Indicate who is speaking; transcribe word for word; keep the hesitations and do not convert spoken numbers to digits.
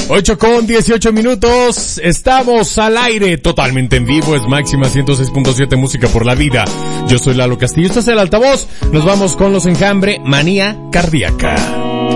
Speaker 1: ocho con dieciocho minutos, estamos al aire, totalmente en vivo, es Máxima ciento seis punto siete, música por la vida. Yo soy Lalo Castillo, este es el altavoz, nos vamos con Los Enjambre, Manía Cardíaca.